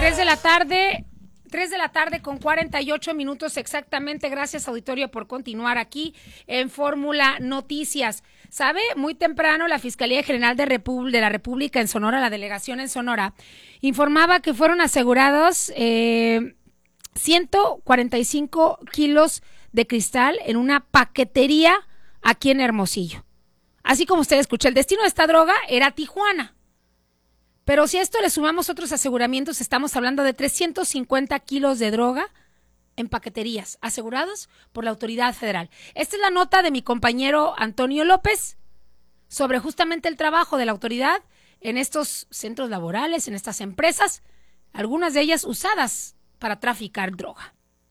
3 de la tarde, 3 de la tarde con 48 minutos exactamente. Gracias, auditorio, por continuar aquí en Fórmula Noticias. ¿Sabe? Muy temprano la Fiscalía General de la República en Sonora, la delegación en Sonora, informaba que fueron asegurados 145 kilos de cristal en una paquetería aquí en Hermosillo. Así como usted escucha, el destino de esta droga era Tijuana. Pero si a esto le sumamos otros aseguramientos, estamos hablando de 350 kilos de droga en paqueterías, asegurados por la autoridad federal. Esta es la nota de mi compañero Antonio López sobre justamente el trabajo de la autoridad en estos centros laborales, en estas empresas, algunas de ellas usadas para traficar droga.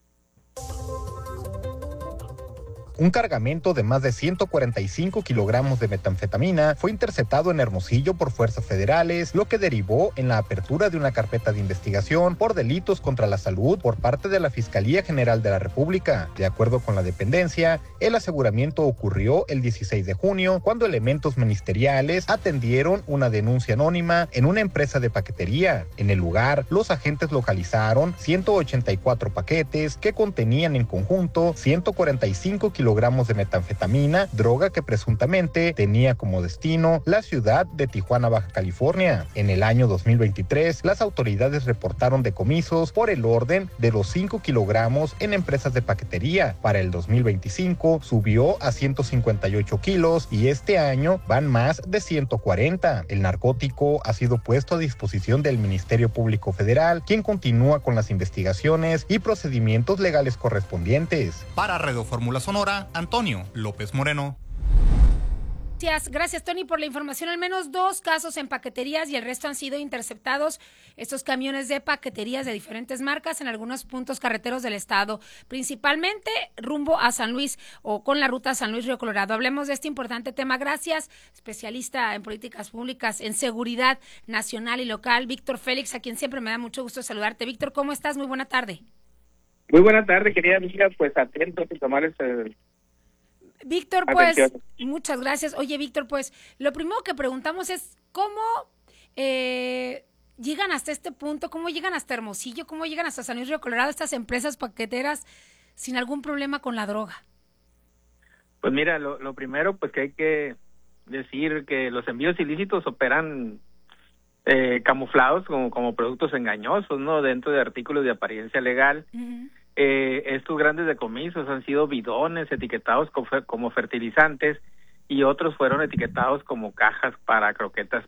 Un cargamento de más de 145 kilogramos de metanfetamina fue interceptado en Hermosillo por fuerzas federales, lo que derivó en la apertura de una carpeta de investigación por delitos contra la salud por parte de la Fiscalía General de la República. De acuerdo con la dependencia, el aseguramiento ocurrió el 16 de junio, cuando elementos ministeriales atendieron una denuncia anónima en una empresa de paquetería. En el lugar, los agentes localizaron 184 paquetes que contenían en conjunto 145 kilogramos de metanfetamina, droga que presuntamente tenía como destino la ciudad de Tijuana, Baja California. En el año 2023, las autoridades reportaron decomisos por el orden de los 5 kilogramos en empresas de paquetería. Para el 2025 subió a 158 kilos y este año van más de 140. El narcótico ha sido puesto a disposición del Ministerio Público Federal, quien continúa con las investigaciones y procedimientos legales correspondientes. Para Radio Fórmula Sonora, Antonio López Moreno. Gracias, Tony, por la información. Al menos 2 casos en paqueterías y el resto han sido interceptados. Estos camiones de paqueterías de diferentes marcas en algunos puntos carreteros del estado, principalmente rumbo a San Luis o con la ruta San Luis Río Colorado. Hablemos de este importante tema. Gracias, especialista en políticas públicas, en seguridad nacional y local, Víctor Félix, a quien siempre me da mucho gusto saludarte. Víctor, ¿cómo estás? Muy buena tarde. Muy buena tarde, querida amiga, pues atentos y tomarles Víctor, pues, muchas gracias. Oye, Víctor, pues, lo primero que preguntamos es, ¿cómo llegan hasta este punto? ¿Cómo llegan hasta Hermosillo? ¿Cómo llegan hasta San Luis Río Colorado estas empresas paqueteras sin algún problema con la droga? Pues mira, lo primero, pues que hay que decir que los envíos ilícitos operan camuflados como productos engañosos, ¿no? Dentro de artículos de apariencia legal. Uh-huh. Estos grandes decomisos han sido bidones etiquetados como fertilizantes y otros fueron etiquetados como cajas para croquetas